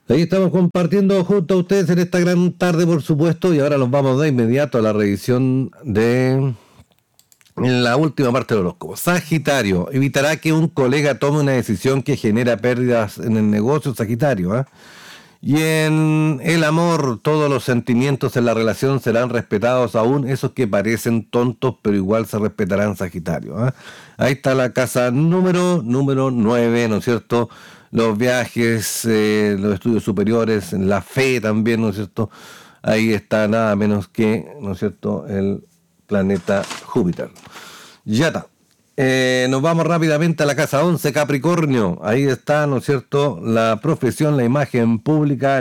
Ahí estamos compartiendo junto a ustedes en esta gran tarde, por supuesto, y ahora nos vamos de inmediato a la revisión de la última parte del horóscopo. Sagitario, evitará que un colega tome una decisión que genera pérdidas en el negocio, Sagitario, ¿eh? Y en el amor, todos los sentimientos en la relación serán respetados, aún esos que parecen tontos, pero igual se respetarán, Sagitario, ¿eh? Ahí está la casa número 9, ¿no es cierto? Los viajes, los estudios superiores, la fe también, ¿no es cierto? Ahí está nada menos que, ¿no es cierto?, el planeta Júpiter. Ya está. Nos vamos rápidamente a la casa 11, Capricornio. Ahí está, ¿no es cierto?, la profesión, la imagen pública,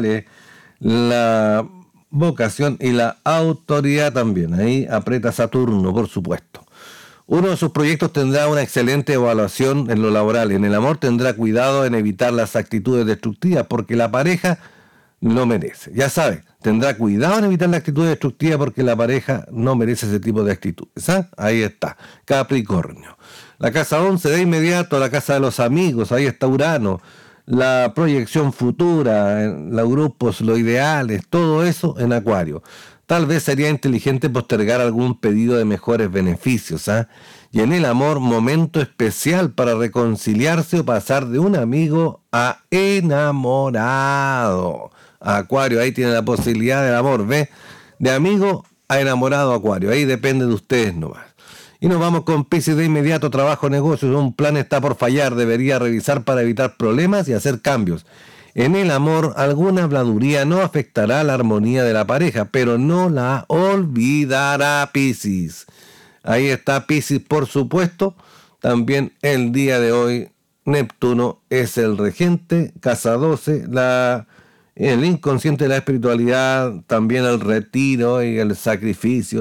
la vocación y la autoridad también. Ahí aprieta Saturno, por supuesto. Uno de sus proyectos tendrá una excelente evaluación en lo laboral. En el amor tendrá cuidado en evitar las actitudes destructivas porque la pareja lo merece. Ya sabe, tendrá cuidado en evitar la actitud destructiva porque la pareja no merece ese tipo de actitudes. ¿Ah? Ahí está, Capricornio. La casa 11 de inmediato, la casa de los amigos, ahí está Urano. La proyección futura, los grupos, los ideales, todo eso en Acuario. Tal vez sería inteligente postergar algún pedido de mejores beneficios, ¿ah? Y en el amor, momento especial para reconciliarse o pasar de un amigo a enamorado. Acuario, ahí tiene la posibilidad del amor, ¿ves? De amigo a enamorado, Acuario. Ahí depende de ustedes nomás. Y nos vamos con Piscis de inmediato, trabajo, negocios. Un plan está por fallar, debería revisar para evitar problemas y hacer cambios. En el amor, alguna habladuría no afectará la armonía de la pareja, pero no la olvidará, Piscis. Ahí está Piscis, por supuesto. También el día de hoy, Neptuno es el regente, casa 12, el inconsciente de la espiritualidad, también el retiro y el sacrificio,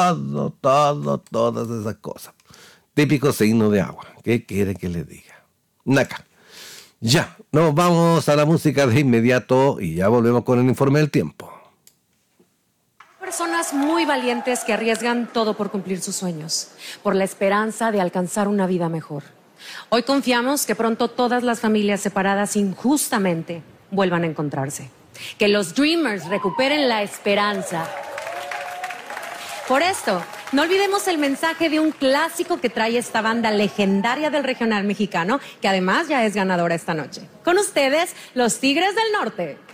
todas esas cosas. Típico signo de agua. ¿Qué quiere que le diga? Naca. Ya, nos vamos a la música de inmediato y ya volvemos con el informe del tiempo. Personas muy valientes que arriesgan todo por cumplir sus sueños, por la esperanza de alcanzar una vida mejor. Hoy confiamos que pronto todas las familias separadas injustamente vuelvan a encontrarse. Que los Dreamers recuperen la esperanza. Por esto, no olvidemos el mensaje de un clásico que trae esta banda legendaria del regional mexicano, que además ya es ganadora esta noche. Con ustedes, los Tigres del Norte.